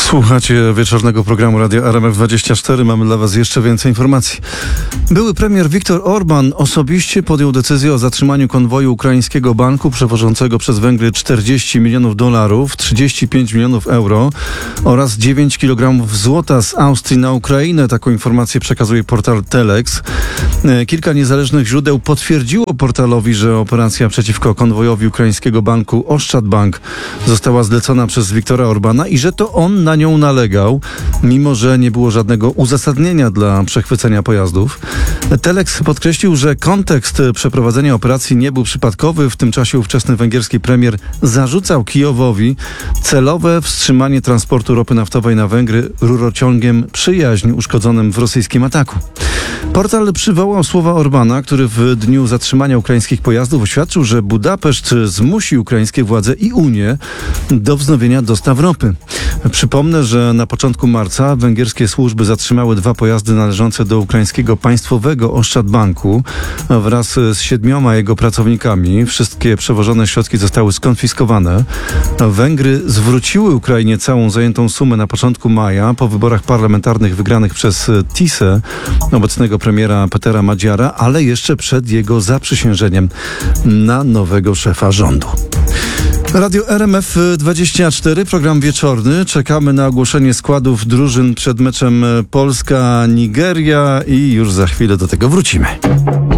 Słuchacie wieczornego programu Radia RMF24. Mamy dla Was jeszcze więcej informacji. Były premier Viktor Orban osobiście podjął decyzję o zatrzymaniu konwoju ukraińskiego banku przewożącego przez Węgry $40 milionów, 35 milionów euro oraz 9 kg złota z Austrii na Ukrainę. Taką informację przekazuje portal Telex. Kilka niezależnych źródeł potwierdziło portalowi, że operacja przeciwko konwojowi ukraińskiego banku Oszczad Bank została zlecona przez Viktora Orbana i że to on na nią nalegał, mimo że nie było żadnego uzasadnienia dla przechwycenia pojazdów. Telex podkreślił, że kontekst przeprowadzenia operacji nie był przypadkowy. W tym czasie ówczesny węgierski premier zarzucał Kijowowi celowe wstrzymanie transportu ropy naftowej na Węgry rurociągiem Przyjaźń uszkodzonym w rosyjskim ataku. Portal przywołał słowa Orbana, który w dniu zatrzymania ukraińskich pojazdów oświadczył, że Budapeszt zmusi ukraińskie władze i Unię do wznowienia dostaw ropy. Przypomnę, że na początku marca węgierskie służby zatrzymały 2 pojazdy należące do ukraińskiego państwowego Oszczad Banku wraz z 7 jego pracownikami. Wszystkie przewożone środki zostały skonfiskowane. Węgry zwróciły Ukrainie całą zajętą sumę na początku maja po wyborach parlamentarnych wygranych przez Tisę, obecnego premiera Petera Madziara, ale jeszcze przed jego zaprzysiężeniem na nowego szefa rządu. Radio RMF24, program wieczorny. Czekamy na ogłoszenie składów drużyn przed meczem Polska-Nigeria i już za chwilę do tego wrócimy.